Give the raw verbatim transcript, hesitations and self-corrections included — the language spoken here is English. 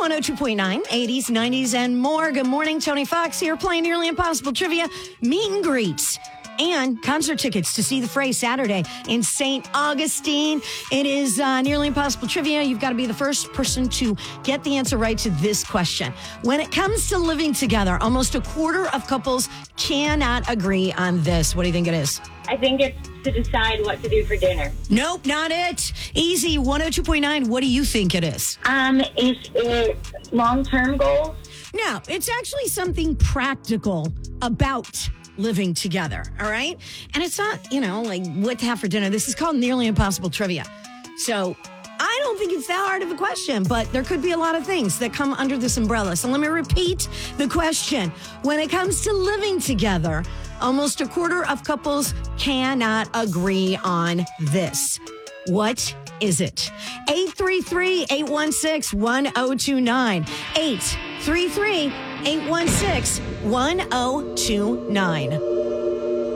one oh two point nine, eighties, nineties, and more. Good morning, Tony Fox here playing Nearly Impossible Trivia, meet and greets, and concert tickets to see the Fray Saturday in Saint Augustine. It is uh, Nearly Impossible Trivia. You've got to be the first person to get the answer right to this question. When it comes to living together, almost a quarter of couples cannot agree on this. What do you think it is? I think it's to decide what to do for dinner. Nope, not it. Easy, one oh two point nine. What do you think it is? Um, is it long-term goals? No, it's actually something practical about living together, all right? And it's not, you know, like what to have for dinner. This is called Nearly Impossible Trivia. So I don't think it's that hard of a question, but there could be a lot of things that come under this umbrella. So let me repeat the question. When it comes to living together, almost a quarter of couples cannot agree on this. What is it? eight three three, eight one six, one oh two nine. eight three three, eight one six, one oh two nine.